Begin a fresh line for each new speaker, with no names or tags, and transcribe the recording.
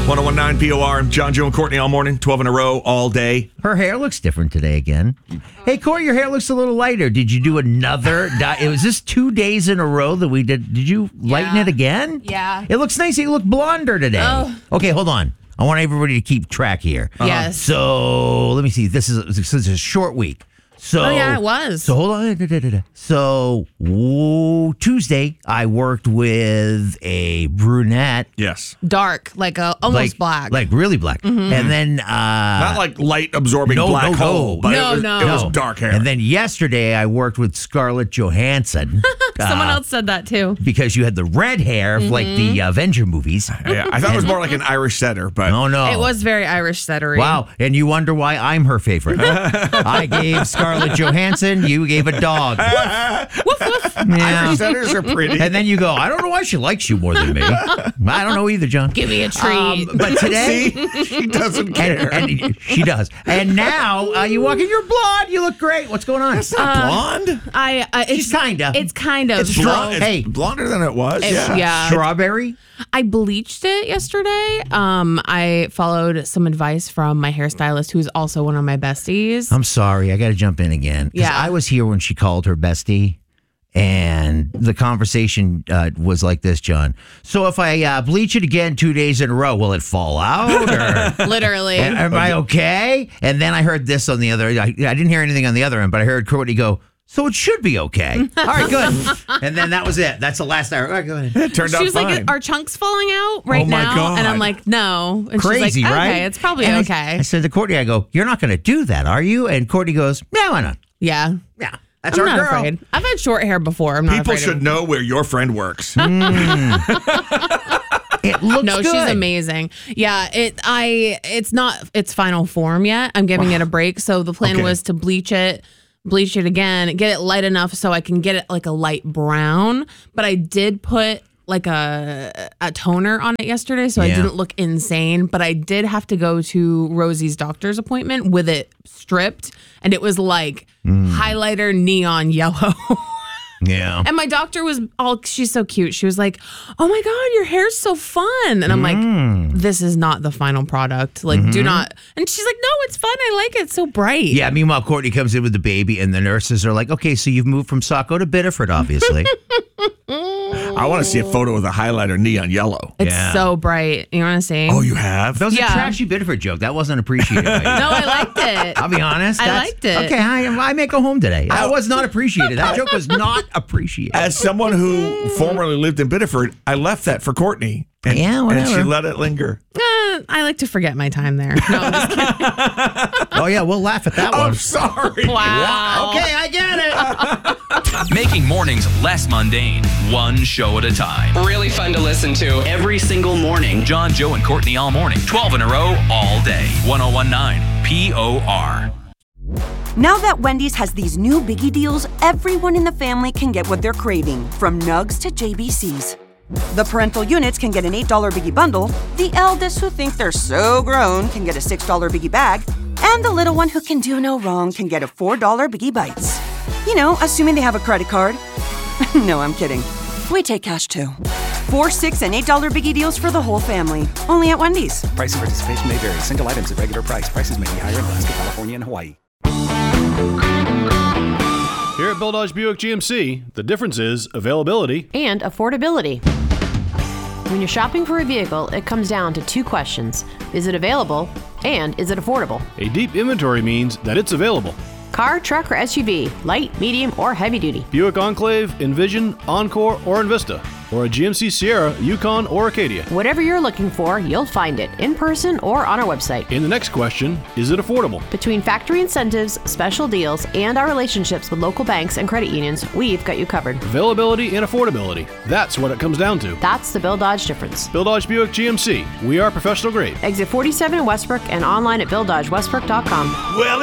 1019 POR. John, Joe, and Courtney all morning, 12 in a row, all day.
Her hair looks different today again. Hey, Corey, your hair looks a little lighter. Did you do another? Was this 2 days in a row that we did? Did you lighten it again?
Yeah.
It looks nice. You look blonder today.
Oh.
Okay, hold on. I want everybody to keep track here.
Yes.
So let me see. This is a short week. So,
it was.
So hold on. So Tuesday, I worked with a brunette.
Yes.
Dark, almost black.
Like really black.
Mm-hmm.
And then...
Not like light absorbing black hole, but it was dark hair.
And then yesterday, I worked with Scarlett Johansson.
Someone else said that too.
Because you had the red hair, like the Avenger movies.
Yeah, I thought it was more like an Irish setter, but...
Oh, no.
It was very Irish settery.
Wow. And you wonder why I'm her favorite. I gave Scarlett Johansson, you gave a dog.
Woof, woof.
Yeah.
Irish setters are pretty.
And then you go, I don't know why she likes you more than me. I don't know either, John.
Give me a treat.
But today...
See? She doesn't care.
And she does. And now you walk in, you're blonde. You look great. What's going on?
It's not blonde.
She's kinda.
It's kind of.
It's blonder than it was.
Yeah.
Strawberry?
I bleached it yesterday. I followed some advice from my hairstylist, who's also one of my besties.
I'm sorry. I got to jump in again.
Yeah.
I was here when she called her bestie. And the conversation was like this, John. So if I bleach it again 2 days in a row, will it fall out? Or
Literally.
am I okay? And then I heard this on the other. I didn't hear anything on the other end, but I heard Courtney go, so it should be okay. All right, good. And then that was it. That's the last hour. All right, go ahead.
It turned out
She was
fine.
like, are chunks falling out right
my
now?
God.
And I'm like, no. And
Crazy,
she's like,
right?
okay, it's probably
And
okay.
I said to Courtney, I go, you're not going to do that, are you? And Courtney goes, yeah, why not?
Yeah.
Yeah, that's
I'm
our
not
girl.
afraid. I've had short hair before. I'm not
People
afraid
should
of
know where your friend works.
It looks
No,
good.
she's amazing. Yeah, it's not its final form yet. I'm giving it a break. So the plan was to bleach it again, get it light enough so I can get it like a light brown. But I did put like a toner on it yesterday, so I didn't look insane. But I did have to go to Rosie's doctor's appointment with it stripped, and it was like highlighter neon yellow.
Yeah.
And my doctor was she's so cute. She was like, oh my God, your hair's so fun. And I'm like, this is not the final product. Like, do not. And she's like, no, it's fun. I like it. It's so bright.
Yeah, meanwhile, Courtney comes in with the baby, and the nurses are like, okay, so you've moved from Saco to Biddeford, obviously.
I want to see a photo of the highlighter neon yellow.
It's so bright. You want to see?
Oh, you have?
That was a
Yeah.
trashy Biddeford joke. That wasn't appreciated by you.
No, I liked it.
I'll be honest.
I liked it.
Okay, I make a home today. That was not appreciated. That joke was not appreciated.
As someone who formerly lived in Biddeford, I left that for Courtney. And,
Yeah, whatever.
And she let it linger.
I like to forget my time there. No, I'm just kidding.
Oh, yeah, we'll laugh at that one.
I'm sorry.
Wow.
Okay, I get it.
Making mornings less mundane, one show at a time.
Really fun to listen to every single morning.
John, Joe, and Courtney all morning, 12 in a row, all day. 1019 POR.
Now that Wendy's has these new biggie deals, everyone in the family can get what they're craving, from nugs to JBCs. The parental units can get an $8 biggie bundle, the eldest who think they're so grown can get a $6 biggie bag, and the little one who can do no wrong can get a $4 biggie bites. You know, assuming they have a credit card. No, I'm kidding. We take cash too. $4, $6, and $8 biggie deals for the whole family. Only at Wendy's.
Price and participation may vary. Single items at regular price. Prices may be higher in Alaska, California, and Hawaii.
Here at Bill Dodge Buick GMC, the difference is availability
and affordability. When you're shopping for a vehicle, it comes down to two questions. Is it available? And is it affordable?
A deep inventory means that it's available.
Car, truck, or SUV, light, medium, or heavy duty.
Buick Enclave, Envision, Encore, or Envista. Or a GMC Sierra, Yukon, or Acadia.
Whatever you're looking for, you'll find it in person or on our website.
And the next question, is it affordable?
Between factory incentives, special deals, and our relationships with local banks and credit unions, we've got you covered.
Availability and affordability. That's what it comes down to.
That's the Bill Dodge difference.
Bill Dodge Buick GMC. We are professional grade.
Exit 47 in Westbrook and online at BillDodgeWestbrook.com.
Well,